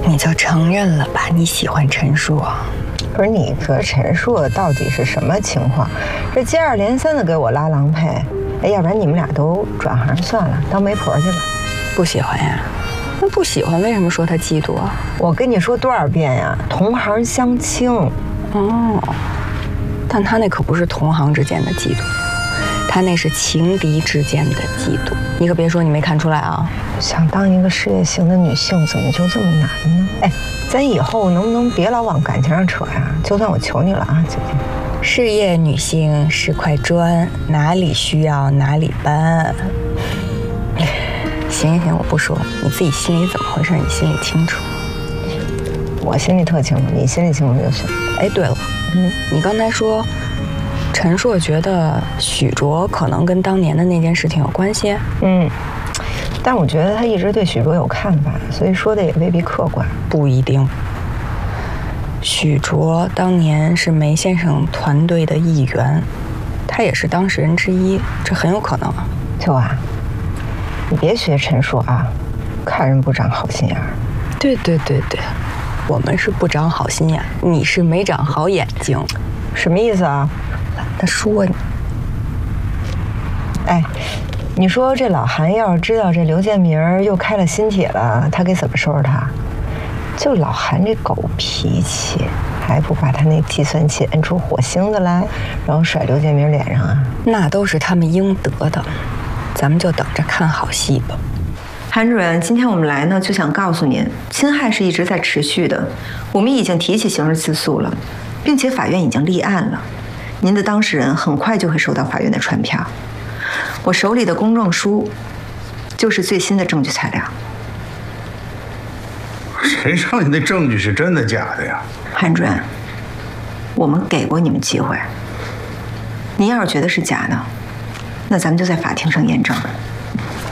你就承认了吧，你喜欢陈硕。 不是你和陈硕到底是什么情况？这接二连三的给我拉郎配，哎，要不然你们俩都转行算了，当媒婆去吧。 不喜欢呀？那不喜欢为什么说他嫉妒啊？ 我跟你说多少遍呀，同行相轻。 哦，但他那可不是同行之间的嫉妒，他那是情敌之间的嫉妒。你可别说你没看出来啊！ 想当一个事业型的女性，怎么就这么难呢？哎，咱以后能不能别老往感情上扯呀？就算我求你了啊，姐姐。 事业女性是块砖，哪里需要哪里搬。行，我不说，你自己心里怎么回事，你心里清楚。 我心里特清楚，你心里清楚就行。 哎，对了，你刚才说陈硕觉得许卓可能跟当年的那件事情有关系。 但我觉得他一直对许卓有看法，所以说的也未必客观。 不一定。许卓当年是梅先生团队的一员，他也是当事人之一，这很有可能啊。 秋啊，你别学陈硕啊，看人不长好心眼儿。 对，我们是不长好心眼，你是没长好眼睛。 什么意思啊？ 懒得说你。 哎，你说这老韩要是知道这刘建明又开了新帖了，他该怎么收拾他？就老韩这狗脾气，还不把他那计算器摁出火星子来，然后甩刘建明脸上啊？ 那都是他们应得的，咱们就等着看好戏吧。 韩主任，今天我们来呢，就想告诉您，侵害是一直在持续的，我们已经提起刑事自诉了，并且法院已经立案了，您的当事人很快就会收到法院的传票。我手里的公证书就是最新的证据材料。 谁让你那证据是真的假的呀？ 韩主任，我们给过你们机会，您要是觉得是假的，那咱们就在法庭上验证。